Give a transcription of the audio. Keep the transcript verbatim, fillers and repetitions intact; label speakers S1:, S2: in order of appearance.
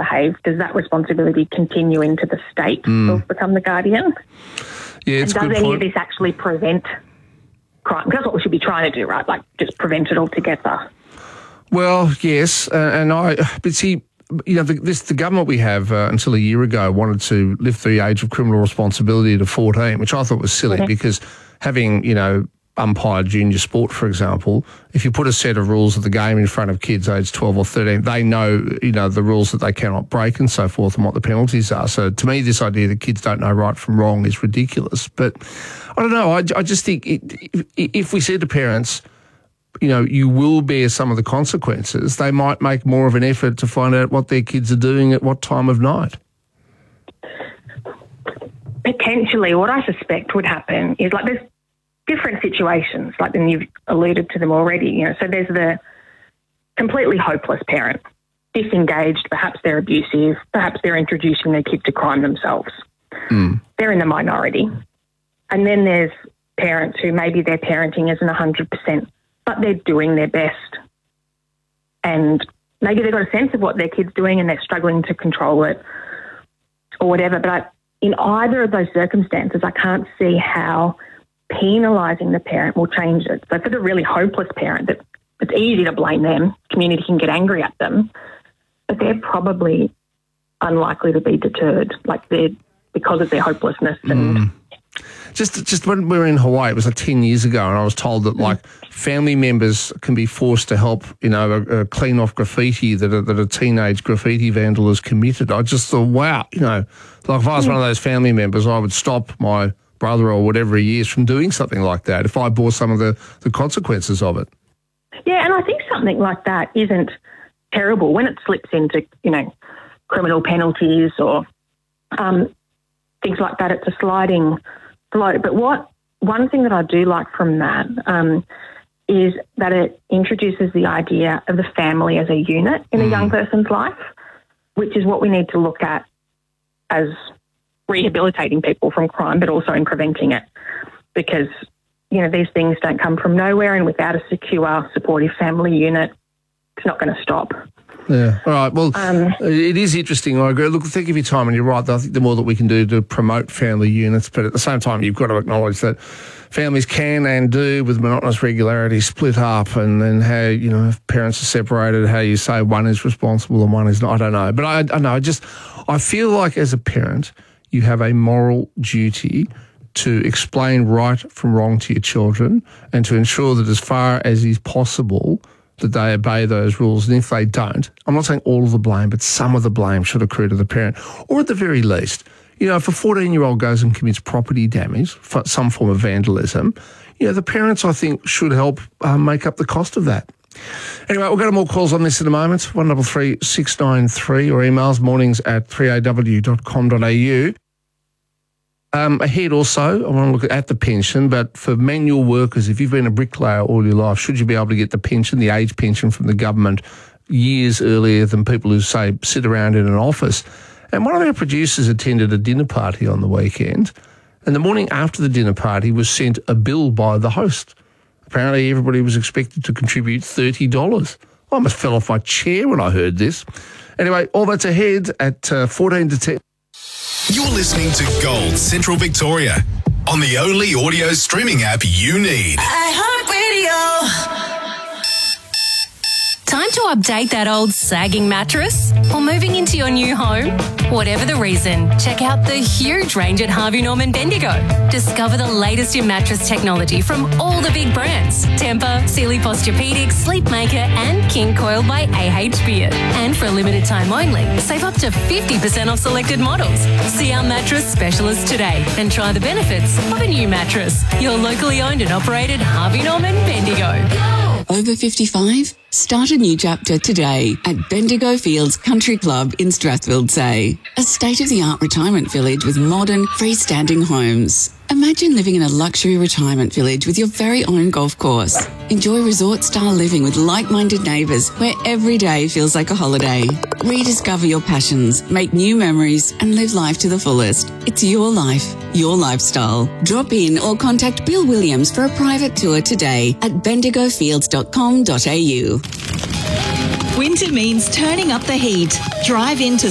S1: misbehave, does that responsibility continue into the state
S2: Mm.
S1: who's become the guardian?
S2: Yeah, it's
S1: and
S2: a
S1: does
S2: good
S1: any
S2: point.
S1: of this actually prevent crime? That's what we should be trying to do, right? Like just prevent it altogether.
S2: Well, yes, uh, and I, but see, you know, the, this the government we have uh, until a year ago wanted to lift the age of criminal responsibility to fourteen, which I thought was silly
S1: Mm-hmm.
S2: because having, you know, umpire junior sport, for example, if you put a set of rules of the game in front of kids aged twelve or thirteen, they know, you know, the rules that they cannot break and so forth and what the penalties are. So to me, this idea that kids don't know right from wrong is ridiculous. But I don't know, I, I just think it, if, if we said to parents, you know, you will bear some of the consequences, they might make more of an effort to find out what their kids are doing at what time of night.
S1: Potentially, what I suspect would happen is like there's different situations, like then you've alluded to them already. You know, so there's the completely hopeless parent, disengaged, perhaps they're abusive, perhaps they're introducing their kid to crime themselves.
S2: Mm.
S1: They're in the minority. And then there's parents who maybe their parenting isn't one hundred percent, but they're doing their best. And maybe they've got a sense of what their kid's doing and they're struggling to control it or whatever. But I, in either of those circumstances, I can't see how penalising the parent will change it. So for the really hopeless parent, that it's easy to blame them. Community can get angry at them, but they're probably unlikely to be deterred, like they're because of their hopelessness. And
S2: Mm. Just just when we were in Hawaii, it was like ten years ago, and I was told that like family members can be forced to help, you know, uh, uh, clean off graffiti that a, that a teenage graffiti vandal has committed. I just thought, wow, you know, like if I was one of those family members, I would stop my brother or whatever he is from doing something like that if I bore some of the, the consequences of it.
S1: Yeah, and I think something like that isn't terrible when it slips into, you know, criminal penalties or um, things like that. It's a sliding slope. But what one thing that I do like from that um, is that it introduces the idea of the family as a unit in a young person's life, which is what we need to look at as rehabilitating people from crime, but also in preventing it, because, you know, these things don't come from nowhere, and without a secure, supportive family unit, it's not going to stop.
S2: Yeah. All right. Well,
S1: Um,
S2: it is interesting. I agree. Look, thank you for your time, and you're right. I think the more that we can do to promote family units, but at the same time, you've got to acknowledge that families can and do, with monotonous regularity, split up, and then how, you know, if parents are separated, how you say one is responsible and one is not. I don't know. But I, I know, I just, I feel like as a parent, you have a moral duty to explain right from wrong to your children and to ensure that as far as is possible, that they obey those rules. And if they don't, I'm not saying all of the blame, but some of the blame should accrue to the parent. Or at the very least, you know, if a fourteen-year-old goes and commits property damage, for some form of vandalism, you know, the parents, I think, should help um, make up the cost of that. Anyway, we'll go to more calls on this in a moment, one double three six nine three, or emails mornings at three a w dot com dot a u. Um, ahead also, I want to look at the pension, but for manual workers, if you've been a bricklayer all your life, should you be able to get the pension, the age pension from the government years earlier than people who, say, sit around in an office? And one of our producers attended a dinner party on the weekend, and the morning after the dinner party was sent a bill by the host. Apparently everybody was expected to contribute thirty dollars. I almost fell off my chair when I heard this. Anyway, all that's ahead at uh, fourteen to ten.
S3: You're listening to Gold Central Victoria on the only audio streaming app you need.
S4: iHeartRadio. Time to update that old sagging mattress? Or moving into your new home? Whatever the reason, check out the huge range at Harvey Norman Bendigo. Discover the latest in mattress technology from all the big brands: Tempur, Sealy Posturepedic, Sleepmaker, and King Coil by A H Beard. And for a limited time only, save up to fifty percent off selected models. See our mattress specialist today and try the benefits of a new mattress. Your locally owned and operated Harvey Norman Bendigo.
S5: Over fifty-five? Start a new chapter today at Bendigo Fields Country Club in Strathfield-Say. A state-of-the-art retirement village with modern, freestanding homes. Imagine living in a luxury retirement village with your very own golf course. Enjoy resort-style living with like-minded neighbours where every day feels like a holiday. Rediscover your passions, make new memories and live life to the fullest. It's your life, your lifestyle. Drop in or contact Bill Williams for a private tour today at bendigo fields dot com dot a u.
S6: Winter means turning up the heat. Drive into